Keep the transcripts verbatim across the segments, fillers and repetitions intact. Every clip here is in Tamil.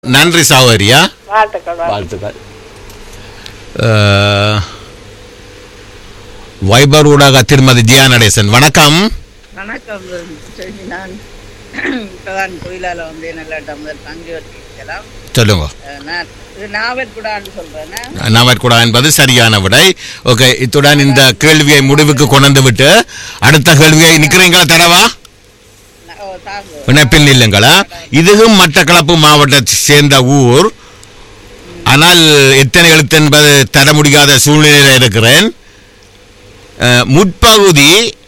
நன்றி சகோதரியா, வாழ்த்துக்கள். வாழ்த்துக்கள். வைபர் ஊடாக திருமதி ஜியா நடேசன், வணக்கம். வணக்கம். சரி, நான் இப்பதான் கோயிலால வந்து நல்ல முதல் பங்கு வச்சிருக்கலாம். சொல்லுங்க. நான் இது நாவற்குடான்னு சொல்றேன். நாவற்குடா என்பது சரியான விடை. ஓகே, இத்துடன் இந்த கேள்வியை முடிவுக்கு கொண்டு விட்டு அடுத்த கேள்வியை நிக்கிறீங்களா தரவா? இணைப்பில் இல்லைங்களா? இதுவும் மட்டக்களப்பு மாவட்டத்தை சேர்ந்த ஊர். ஆனால் எத்தனை எழுத்து என்பது தர முடியாத சூழ்நிலையில் இருக்கிறேன். முற்பகுதி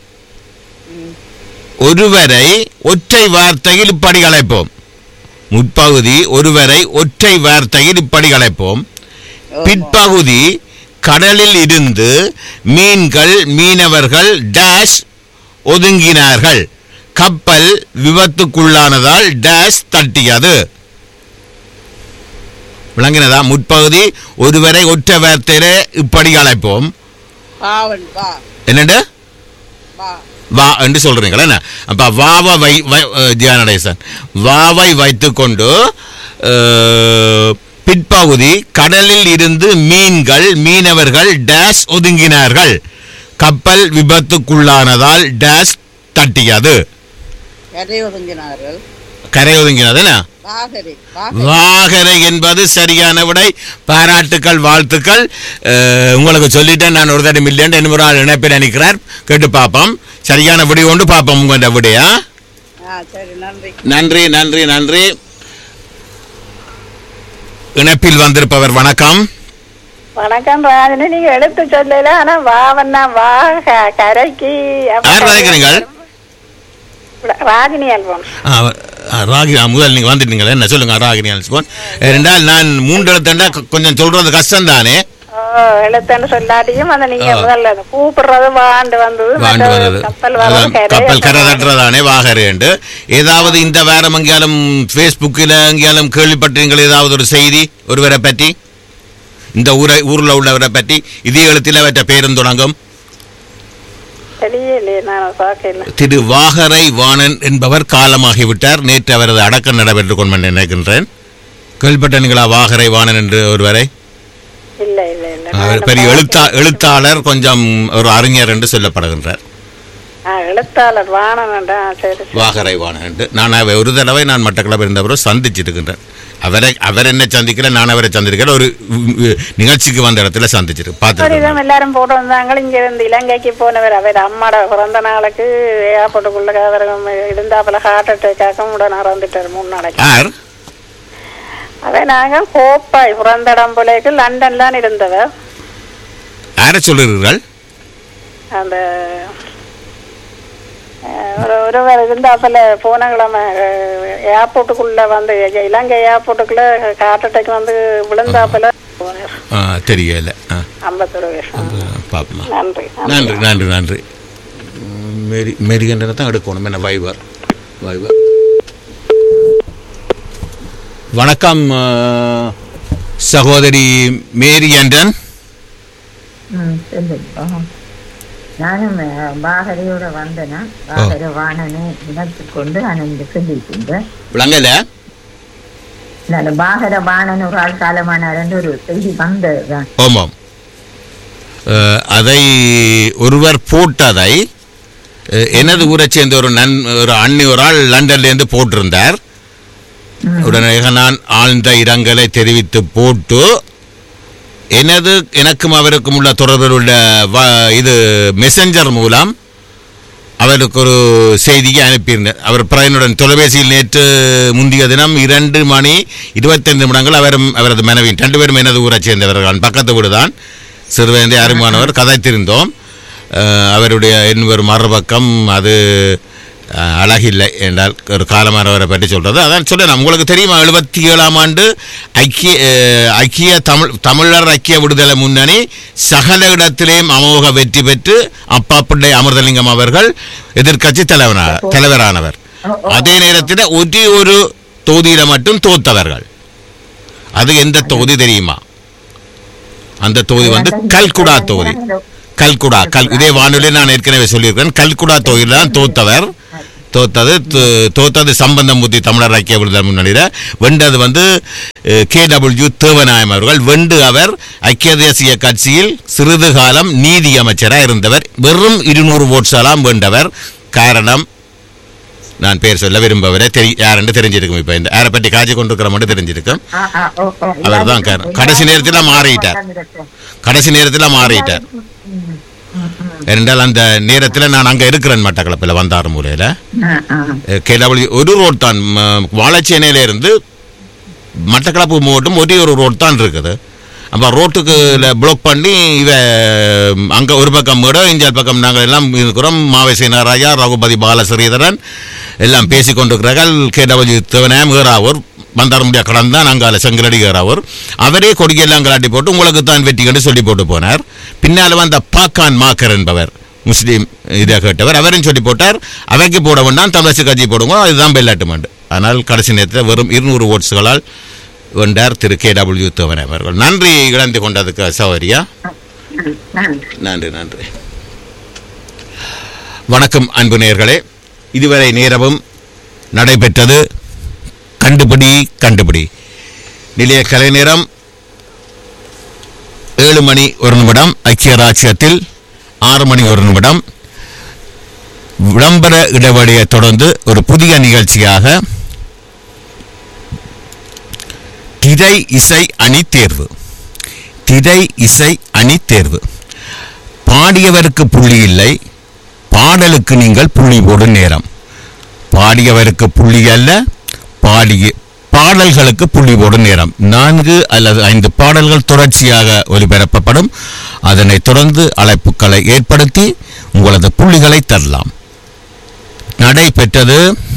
ஒருவரை ஒற்றை வார்த்தையில் இப்படி அழைப்போம். முற்பகுதி ஒருவரை ஒற்றை வார்த்தையில் இப்படி அழைப்போம். பிற்பகுதி கடலில் இருந்து மீன்கள் மீனவர்கள் டேஷ் ஒதுங்கினார்கள். கப்பல் விபத்துக்குள்ளானதால் டேஷ் தட்டியது. விளங்கினதா? முற்பகுதி ஒருவரை ஒற்றை வார்த்தையில இப்படி அழைப்போம். என்னண்டு வா என்று சொல்றீங்களா? என்ன அப்ப வாவை வை ஜியானடேசன் வாவை வைத்துக்கொண்டு பிற்பகுதி கடலில் இருந்து மீன்கள் மீனவர்கள் டேஷ் ஒதுங்கினார்கள். கப்பல் விபத்துக்குள்ளானதால் டேஷ் தட்டியது. கரை ஒதுங்கினது. வாகரை என்பது சரியான விடை. பாராட்டுக்கள், வாழ்த்துக்கள். உங்களுக்கு சொல்லிட்டேன் நான் ஒரு தடவை மில்லியன் என்ன ஒரு ஆள் இணைப்பில் நினைக்கிறார். கேட்டு பார்ப்போம். சரியான விடை கொண்டு பார்ப்போம் உங்க விடையா. நன்றி நன்றி நன்றி. இணைப்பில் வந்திருப்பவர் வணக்கம். வணக்கம் ராஜினி. நீங்க எடுத்து சொல்லல, ஆனா வாவண்ணா வா கரைக்கு யார் வரைக்கிறீங்க? ராகினி அல்பம். ராகி முதல் நீங்க வந்துட்டீங்களா? என்ன சொல்லுங்க ராகினி அல்பம். ரெண்டால் நான் மூன்று எழுத்தண்டா கொஞ்சம் சொல்றது கஷ்டம் தானே. எழுத்தன்னு சொல்லாட்டியும் அந்த நீங்க முதல்ல கூப்பிடுறது வாண்டு வந்தது. கப்பல் கரை தட்டுறதானே வாகரை என்று. ஏதாவது இந்த வாரம் எங்கேயாலும் பேஸ்புக்கில் எங்கேயாலும் கேள்விப்பட்டீங்களா ஏதாவது ஒரு செய்தி ஒருவரை பற்றி, இந்த ஊரை ஊர்ல உள்ளவரை பற்றி? இதே எழுத்தில் அவற்றை பேரும் தொடங்கும். திரு வாகரை வாணன் என்பவர் காலமாகிவிட்டார். நேற்று அவரது அடக்கம் நடைபெற்றுக் கொண்டு நினைக்கின்றேன். கேள்விப்பட்டீங்களா வாகரை வாணன் என்று ஒருவரை? பெரிய எழுத்தா எழுத்தாளர் கொஞ்சம் ஒரு அறிஞர் என்று சொல்லப்படுகின்றார். வாகரை வாணன் என்று நான் ஒரு தடவை நான் மட்டக்களப்பில் இருந்தவரை சந்திச்சிருக்கின்றேன். அவரை அவர் என்ன சந்திக்கல, நான் அவரை சந்திருக்கேன். ஒரு நிகழ்ச்சிக்கு வந்த இடத்துல சந்திச்சிருக்கு. பார்த்து எல்லாரும் போட்டு வந்தாங்க. இங்க இருந்து இலங்கைக்கு போனவர் அவர் அம்மாட பிறந்த நாளுக்கு ஏர்போர்ட்டுக்குள்ள அவர் இருந்தாப்புல ஹார்ட் அட்டாக்காக உடனே இறந்துட்டார் மூணு நாளைக்கு. அதை நாங்க கோப்பாய் பிறந்த இடம் போலேக்கு லண்டன்ல இருந்தவர். யார சொல்லுறீர்கள்? அந்த ஒருவர் இருந்தாப்புல போன கிழமை ஏர்போர்ட்டுக்குள்ள வந்து இலங்கை ஏர்போர்ட்டுக்குள்ள ஹார்ட் அட்டாக் வந்து விழுந்தாப்புல தெரியல. ஐம்பத்தொரு வருஷம். நன்றி நன்றி நன்றி நன்றி. மேரி மேரிகண்டனை தான் எடுக்கணும். என்ன வைவர் வைவர். வணக்கம் சகோதரி மேரியண்டன். நானும் பாகரையோட வந்தேன்னா பாகர வாணனை இணைத்து கொண்டு அனந்து சொல்லியிருக்கின்றேன். விளங்கல பாகர வாணன் ஒரு ஆள் காலமானார் என்று ஒரு செய்தி வந்ததுதான். ஆமாம், அதை ஒருவர் போட்டதை எனது ஊரை சேர்ந்த ஒரு நன் ஒரு அண்ணி ஒரு ஆள் லண்டன்ல இருந்து போட்டிருந்தார். உடனே நான் ஆழ்ந்த இரங்கலை தெரிவித்து போட்டு எனது எனக்கும் அவருக்கும் உள்ள தொடர்பில் உள்ள இது மெசஞ்சர் மூலம் அவருக்கு ஒரு செய்தியை அனுப்பியிருந்தார். அவர் பிரதனுடன் தொலைபேசியில் நேற்று முந்தைய தினம் இரண்டு மணி இருபத்தைந்து நிமிடங்கள் அவரும் அவரது மனைவி ரெண்டு பேரும் எனது ஊரை சேர்ந்தவர்கள். பக்கத்து வீடு தான். சிறுவயதை அறிமுகமானவர் கதைத்திருந்தோம். அவருடைய இன்னொரு மறுபக்கம் அது அழகில்லை என்றால் ஒரு காலமானவரை பற்றி சொல்றது. அதான் சொல்ல உங்களுக்கு தெரியுமா, எழுபத்தி ஏழாம் ஆண்டு ஐக்கிய ஐக்கிய தமிழ் தமிழர் ஐக்கிய விடுதலை முன்னணி சகல இடத்திலேயும் அமோக வெற்றி பெற்று அப்பா பிள்ளை அமிர்தலிங்கம் அவர்கள் எதிர்கட்சி தலைவரான தலைவரானவர். அதே நேரத்தில் ஒரே ஒரு தொகுதியில மட்டும் தோத்தவர்கள். அது எந்த தொகுதி தெரியுமா? அந்த தொகுதி வந்து கல்குடா தொகுதி. கல்குடா கல் இதே வானொலி நான் ஏற்கனவே சொல்லியிருக்கேன். கல்குடா தொகுதியில் தான் தோத்தவர். தோத்தது தோத்தது சம்பந்தம் புத்தி தமிழர் ஐக்கிய விடுதலை முன்னணியில், வெண்டது வந்து கே டபிள்யூ தேவநாயம் அவர்கள். வெண்டு அவர் ஐக்கிய தேசிய கட்சியில் சிறிது காலம் நீதி அமைச்சராக இருந்தவர். வெறும் இருநூறு ஓட்ஸாலாம் வெண்டவர். காரணம் நான் பேர் சொல்ல விரும்பவரை தெரி யாருன்னு தெரிஞ்சிருக்கும். இப்போ இந்த யாரை பற்றி காய்ச்சி கொண்டிருக்கிற மட்டும் தெரிஞ்சிருக்கும். அவர் தான் காரணம். கடைசி நேரத்தில் மாறிட்டார் கடைசி நேரத்தில் மாறிட்டார் என்றால் அந்த நேரத்தில் நான் அங்கே இருக்கிறேன் மட்டக்களப்பில் வந்தாறு முறையில் கேடபிள்யூ ஒரு ரோட் தான். வாழைச்சேனையில இருந்து மட்டக்களப்பு மாவட்டம் ஒரே ஒரு ரோட் தான் இருக்குது. அப்போ ரோட்டுக்கு பிளாக் பண்ணி இவ அங்கே ஒரு பக்கம் விட இஞ்சால் பக்கம் நாங்கள் எல்லாம் இருக்கிறோம். மாவேசி நாராயா, ரகுபதி பாலஸ்ரீதரன் எல்லாம் பேசி கொண்டிருக்கிறார்கள். கேடபிள்யூ தேவநாயம் ஏறாவூர் வந்தார முடியாது கடந்தான் அங்கால செங்கலடி ஏறாவூர். அவரே கொடியெல்லாம் கலாட்டி போட்டு உங்களுக்கு தான் வெற்றி கண்டு சொல்லி போட்டு போனார். பின்னால் வந்த பாக்கான் மாக்கர் என்பவர் முஸ்லீம் இதை கேட்டவர், அவரும் சொல்லி போட்டார். அவைக்கு போட வேண்டாம், தமிழரசு கட்சி போடுங்க, அதுதான் பெல்லாட்டுமெண்ட். ஆனால் கடைசி நேரத்தில் வெறும் இருநூறு ஓட்ஸுகளால் வென்றார் திரு கே டபிள்யூ தேவநாயம் அவர்கள். நன்றி இழந்து கொண்டதுக்கு சௌகரியா. நன்றி நன்றி. வணக்கம் அன்பு நேயர்களே. இதுவரை நேரமும் நடைபெற்றது கண்டுபிடி கண்டுபிடி நிலைய கலை நேரம் ஏழு மணி ஒரு நிமிடம். ஐக்கிய ராஜ்யத்தில் ஆறு மணி ஒரு நிமிடம். விளம்பர இடைவெளியை தொடர்ந்து ஒரு புதிய நிகழ்ச்சியாக திரை இசை அணி தேர்வு. திரை இசை அணி தேர்வு. பாடியவருக்கு புள்ளி இல்லை, பாடலுக்கு நீங்கள் புள்ளி போடும் நேரம். பாடியவருக்கு புள்ளி அல்ல, பாடிய பாடல்களுக்கு புள்ளி போடும் நேரம். நான்கு அல்லது ஐந்து பாடல்கள் தொடர்ச்சியாக ஒலிபரப்பப்படும். அதனைத் தொடர்ந்து அழைப்புகளை ஏற்படுத்தி உங்களது புள்ளிகளை தரலாம். நடைபெற்றது